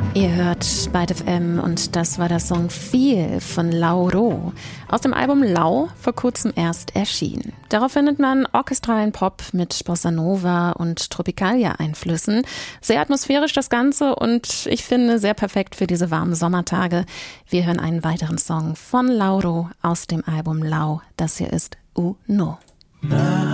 Ihr hört Byte FM und das war der Song Feel von Lauro aus dem Album Lau, vor kurzem erst erschienen. Darauf findet man orchestralen Pop mit Bossa Nova und Tropicalia-Einflüssen. Sehr atmosphärisch das Ganze und ich finde sehr perfekt für diese warmen Sommertage. Wir hören einen weiteren Song von Lauro aus dem Album Lau. Das hier ist Uno.